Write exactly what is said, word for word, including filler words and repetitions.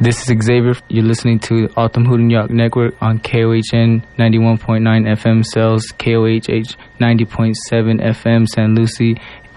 This is Xavier. You're listening to Autumn Hood New York Network on K O H N ninety-one point nine F M Cells, K O H H ninety point seven F M San Lucie,